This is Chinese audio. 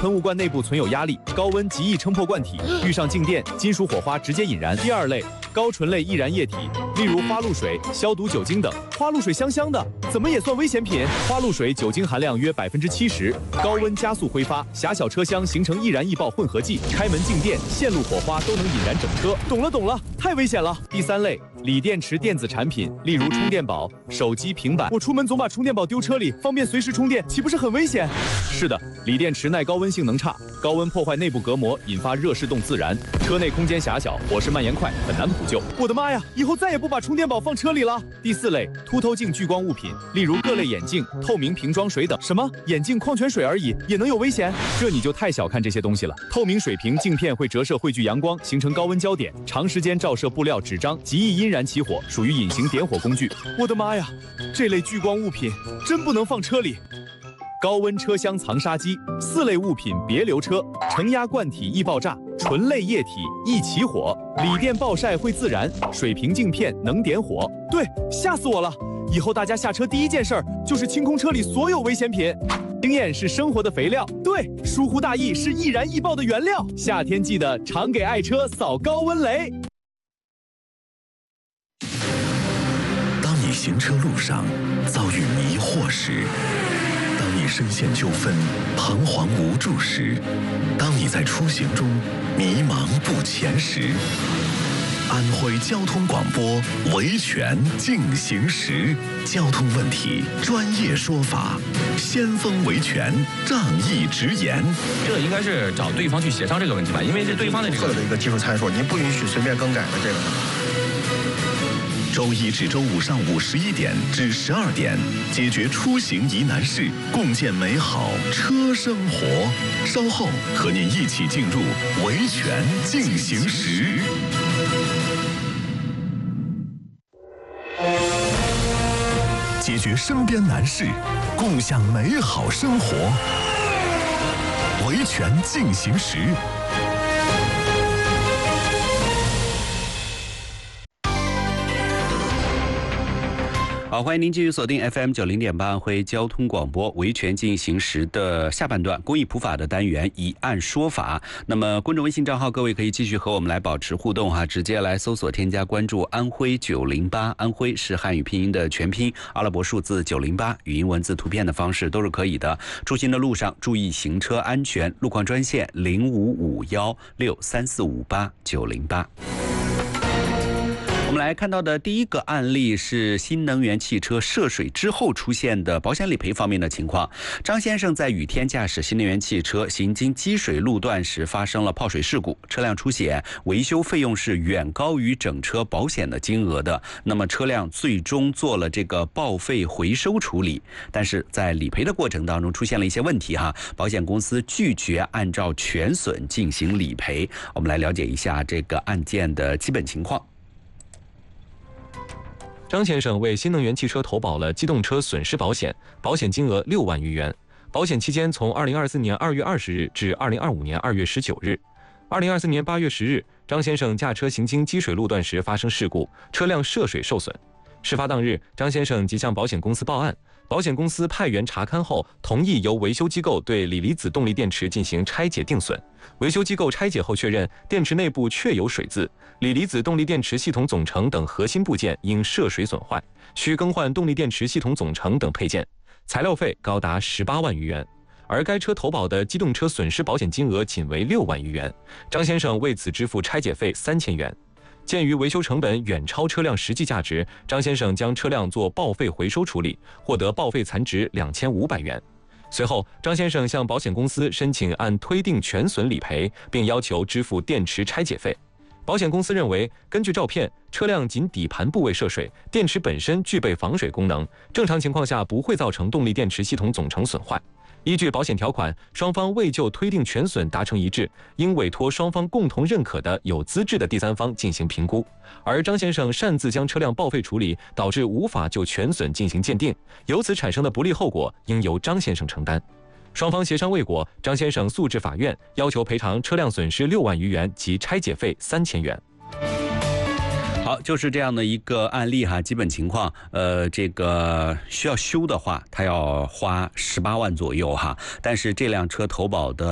喷雾罐内部存有压力，高温极易撑破罐体，遇上静电，金属火花直接引燃。第二类，高醇类易燃液体，例如花露水、消毒酒精等。花露水香香的，怎么也算危险品？花露水酒精含量约70%，高温加速挥发，狭小车厢形成易燃易爆混合剂，开门静电、线路火花都能引燃整车。懂了，太危险了。第三类，锂电池电子产品，例如充电宝、手机、平板。我出门总把充电宝丢车里，方便随时充电，岂不是很危险？是的，锂电池耐高温性能差，高温破坏内部隔膜，引发热势动自燃。车内空间狭小，火势蔓延快，很难补救。我的妈呀，以后再也不把充电宝放车里了。第四类，凸透镜聚光物品，例如各类眼镜、透明瓶装水等。什么？眼镜矿泉水而已，也能有危险？这你就太小看这些东西了。透明水瓶镜片会折射汇聚阳光，形成高温焦点，长时间照射布料、纸张，极易因燃起火，属于隐形点火工具。我的妈呀，这类聚光物品真不能放车里。高温车厢藏杀机，四类物品别留车，承压罐体易爆炸，醇类液体易起火，锂电暴晒会自燃，水平镜片能点火。对，吓死我了！以后大家下车第一件事就是清空车里所有危险品。经验是生活的肥料，对，疏忽大意是易燃易爆的原料。夏天记得常给爱车扫高温雷。 当你行车路上遭遇迷惑时，当你深陷纠纷彷徨无助时，当你在出行中迷茫不前时，安徽交通广播维权进行时，交通问题专业说法，先锋维权仗义直言。 这个应该是找对方去协商这个问题吧，因为是对方的这个一个技术参数，您不允许随便更改的这个。 周一至周五上午11点至12点，解决出行疑难事，共建美好车生活。稍后和您一起进入维权进行时。解决身边难事，共享美好生活。维权进行时。 好，欢迎您继续锁定 FM90.8安徽交通广播维权进行时的下半段公益普法的单元以案说法。那么公众微信账号各位可以继续和我们来保持互动哈，直接来搜索添加关注安徽908，安徽是汉语拼音的全拼，阿拉伯数字908，语音文字图片的方式都是可以的。出行的路上注意行车安全，路况专线055163458908。我们来看到的第一个案例是新能源汽车涉水之后出现的保险理赔方面的情况。张先生在雨天驾驶新能源汽车行经积水路段时发生了泡水事故，车辆出险，维修费用是远高于整车保险的金额的。那么车辆最终做了这个报废回收处理，但是在理赔的过程当中出现了一些问题哈，保险公司拒绝按照全损进行理赔。我们来了解一下这个案件的基本情况。 张先生为新能源汽车投保了机动车损失保险，保险金额6万余元。保险期间从2024年2月20日至2025年2月19日。2024年8月10日，张先生驾车行经积水路段时发生事故，车辆涉水受损。事发当日，张先生即向保险公司报案，保险公司派员查勘后，同意由维修机构对锂离子动力电池进行拆解定损。维修机构拆解后确认，电池内部确有水渍，锂离子动力电池系统总成等核心部件因涉水损坏，需更换动力电池系统总成等配件，材料费高达18万余元。而该车投保的机动车损失保险金额仅为6万余元，张先生为此支付拆解费3000元。鉴于维修成本远超车辆实际价值，张先生将车辆做报废回收处理，获得报废残值2500元。随后，张先生向保险公司申请按推定全损理赔，并要求支付电池拆解费。保险公司认为，根据照片，车辆仅底盘部位涉水，电池本身具备防水功能，正常情况下不会造成动力电池系统总成损坏。依据保险条款，双方未就推定全损达成一致，应委托双方共同认可的有资质的第三方进行评估。而张先生擅自将车辆报废处理，导致无法就全损进行鉴定，由此产生的不利后果应由张先生承担。双方协商未果，张先生诉至法院，要求赔偿车辆损失6万余元及拆解费3000元。 好，就是这样的一个案例哈，基本情况，这个需要修的话，他要花18万左右哈，但是这辆车投保的